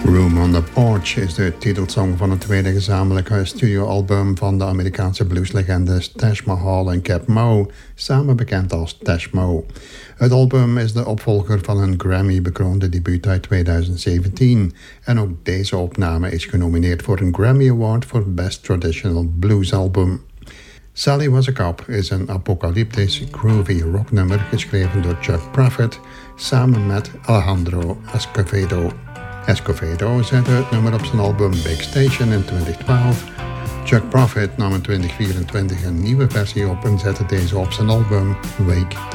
Room on the Porch is de titelsong van het tweede gezamenlijke studioalbum van de Amerikaanse blueslegendes Taj Mahal en Cap Moe, samen bekend als Taj Moe. Het album is de opvolger van een Grammy-bekroonde debuut uit 2017 en ook deze opname is genomineerd voor een Grammy Award voor Best Traditional Blues Album. Sally Was a Cop is een apocalyptisch groovy rocknummer geschreven door Chuck Prophet samen met Alejandro Escovedo. Escovedo zette het nummer op zijn album Big Station in 2012. Chuck Prophet nam in 2024 een nieuwe versie op en zette deze op zijn album Wake